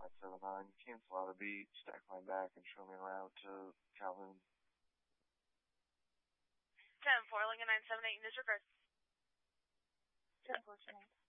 979, cancel out a beat, stack line back, and show me a route to Calhoun. 10-4, Lincoln 978, disregard. 10-4,